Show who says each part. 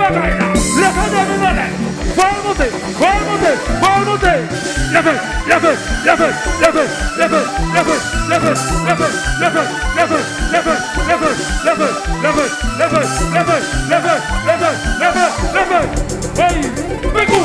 Speaker 1: Bagaina, la fada de Vale, Valmote, Valmote, Valmote, Level, level, level, level, level, level, level, level, level, level, level, level, level, level, level, level, level, level, level, level, hey, Beku,